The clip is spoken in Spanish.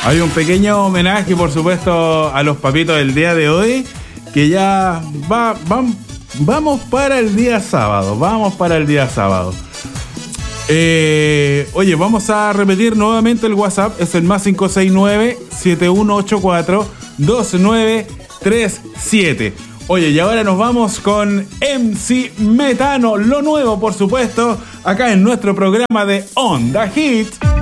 Hay un pequeño homenaje, por supuesto, a los papitos del día de hoy, que ya vamos para el día sábado. Oye, vamos a repetir nuevamente el WhatsApp. Es el más 569-7184-2937. Oye, y ahora nos vamos con MC Metano, lo nuevo, por supuesto, acá en nuestro programa de Onda Hit.